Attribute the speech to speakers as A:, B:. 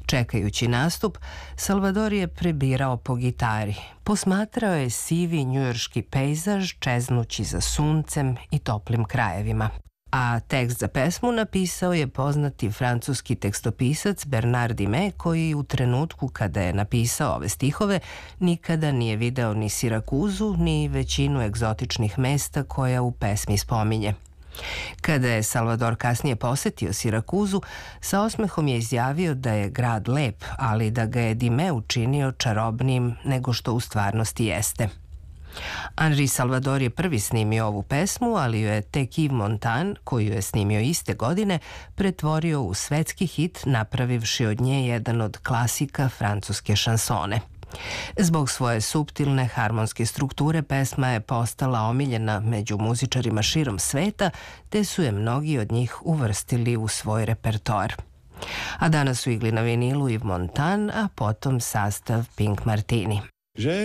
A: Čekajući nastup, Salvador je prebirao po gitari. Posmatrao je sivi njujorški pejzaž čeznući za suncem i toplim krajevima. A tekst za pesmu napisao je poznati francuski tekstopisac Bernard Dimet, koji u trenutku kada je napisao ove stihove nikada nije video ni Sirakuzu ni većinu egzotičnih mesta koja u pesmi spominje. Kada je Salvador kasnije posetio Sirakuzu, sa osmehom je izjavio da je grad lep, ali da ga je Dimet učinio čarobnijim nego što u stvarnosti jeste. Henri Salvador je prvi snimio ovu pesmu, ali ju je tek Yves Montand, koju je snimio iste godine, pretvorio u svetski hit, napravivši od nje jedan od klasika francuske šansone. Zbog svoje suptilne harmonske strukture pesma je postala omiljena među muzičarima širom sveta, te su je mnogi od njih uvrstili u svoj repertoar. A danas su igli na vinilu Yves Montand, a potom sastav Pink Martini.